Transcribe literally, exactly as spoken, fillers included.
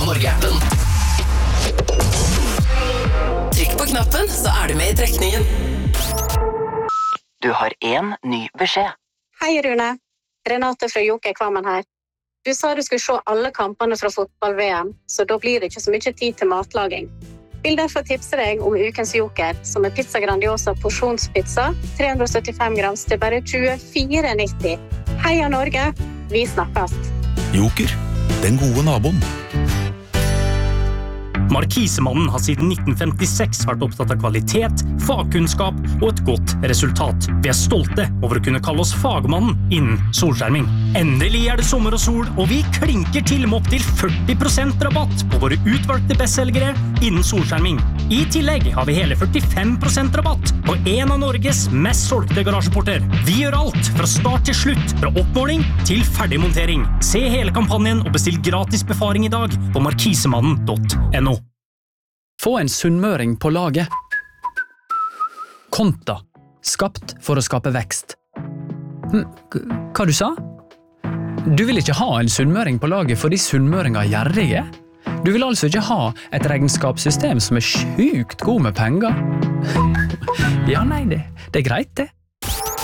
Norge-appen. Trykk på knappen, så er du med i trekningen. Du har en ny beskjed. Hei Rune, Renate fra Joker Kvammen her. Du sa du skulle se alle kampene fra fotball-V M, så da blir det ikke så mye tid til matlaging. Vil derfor tipse deg om ukens Joker, som er pizza grandiosa porsjonspizza, tre hundre og syttifem grams til bare tjuefire nitti. Heia Norge, vi snakkes. Joker, den gode naboen. Markisemannen har siden nitten femtiseks vært opptatt av kvalitet, fagkunnskap og et godt resultat. Vi er stolte over å kunne kalle oss fagmannen innen solskjerming. Endelig er det sommer og sol, og vi klinker til med opp til førti prosent rabatt på våre utvalgte bestselgere innen solskjerming. I tillegg har vi hele førtifem prosent rabatt på en av Norges mest solgte garasjeporter. Vi gjør alt fra start til slutt, fra oppmåling til ferdigmontering. Se hele kampanjen og bestill gratis befaring i dag på markisemannen punktum no. Få en sunnmøring på laget. Konta. Skapt for å skape vekst. Hm, hva du sa? Du vil ikke ha en sunnmøring på laget fordi sunnmøringer er gjerrige? Du vil altså ikke ha et regnskapssystem som er sjukt god med penger? Ja, nei, det, det er greit det.